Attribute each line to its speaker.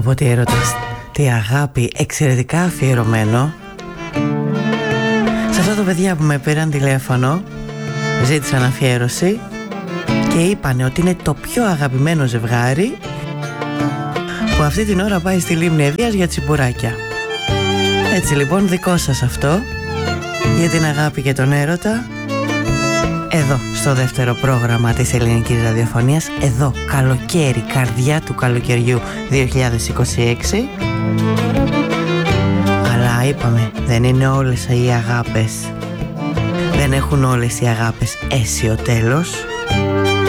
Speaker 1: πω τι έρωτας, τι αγάπη, εξαιρετικά αφιερωμένο σε αυτά τα παιδιά που με πήραν τηλέφωνο, ζήτησαν αφιέρωση και είπανε ότι είναι το πιο αγαπημένο ζευγάρι που αυτή την ώρα πάει στη Λίμνη Ευβοίας για τσιμπουράκια. Έτσι λοιπόν, δικό σας αυτό, για την αγάπη και τον έρωτα, εδώ στο δεύτερο πρόγραμμα της ελληνικής ραδιοφωνίας, εδώ καλοκαίρι, καρδιά του καλοκαιριού 2026. Αλλά είπαμε, δεν είναι όλες οι αγάπες, δεν έχουν όλες οι αγάπες αίσιο τέλος.